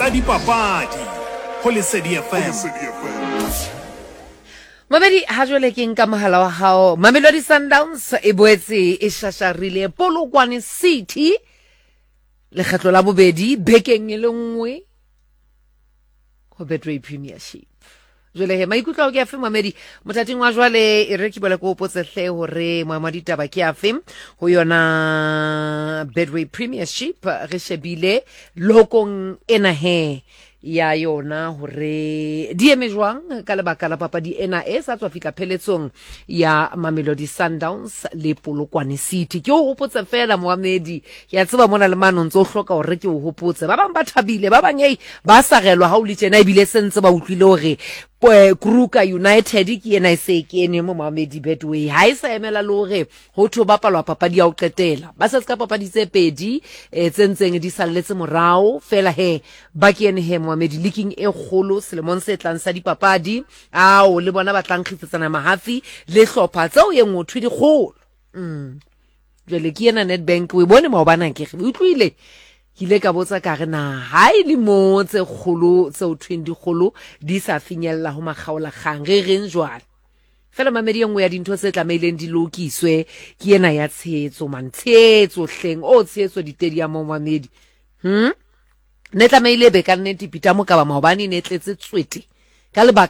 tsa dipapadi ho Lesedi FM. Mamedi ha jwale ke nka mohala wa hao. Mamelodi Sundowns e boetse e shasharile Polokwane City lekgetlo la bobedi bekeng e le nngwe ho Betway Premiership. Jwale he maikutlo ke afe Mamedi motating wa jwale e re ke bole ko potsehle hore Mamadi Taba ke afe ho yona Betway Premiership re shebile lokong ena he ya yona hore di eme jwang ka lebaka la papadi ena e sa tswa fika pheletsong ya Mamelodi Sundowns le Polokwane City. Ke o hopotse fela Mohamedi ya tseba mona le manong tso hloka hore ke o hopotse ba bang ba thabile ba bang ba sagelwa ha o le tjena ebile sentse ba utlwile hore Kruger United ke ena e se ke ene mo Mamedi Betway ha isa emela le hore ho thwe ba palwa papadi ya o qetela ba se ska papadi tse pedi tsentseng di salletse morao fela he ba ke ene he Mamedi leaking e kgolo selemong se tlang sa dipapadi ao le bona ba tlang khitsetsana mahafi le hlopha tseo ye ngotho di kgolo jwale ke ena Nedbank we bone mo bana ke re utlwile hile ka botsa ka rena ha ile mo tse kgolo tse o thweng di kgolo di sa finyella ho makgaola kgang re reng jwale fela Mamedi engwe ya dintho tse tlameileng di lokiswe ke ena ya tshehetso tshehetso hleng o tshehetso di stadium mo Mamedi ne tlameile be ka nnete Peter Mokaba maobane ne tletse tswete ka lebaka